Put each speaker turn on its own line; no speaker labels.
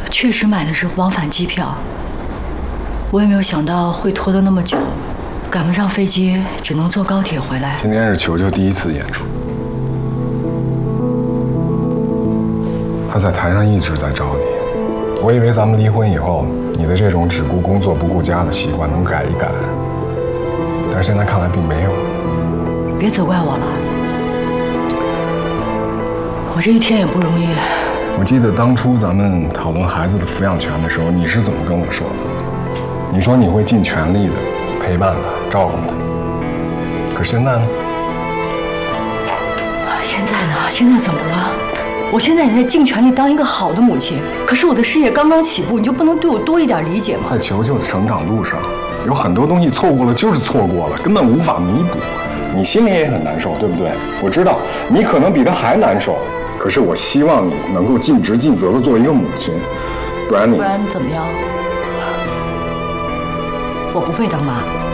确实买的是往返机票，我也没有想到会拖得那么久，赶不上飞机，只能坐高铁回来。
今天是球球第一次演出，他在台上一直在找你。我以为咱们离婚以后，你的这种只顾工作不顾家的习惯能改一改，但是现在看来并没有。
别责怪我了，我这一天也不容易。
我记得当初咱们讨论孩子的抚养权的时候，你是怎么跟我说的？你说你会尽全力的陪伴他、照顾他。可是现在呢？
现在呢？现在怎么了？我现在也在尽全力当一个好的母亲，可是我的事业刚刚起步，你就不能对我多一点理解吗？
在球球的成长路上，有很多东西错过了就是错过了，根本无法弥补。你心里也很难受，对不对？我知道你可能比他还难受，可是我希望你能够尽职尽责的做一个母亲，不然怎么样？
我不配当妈。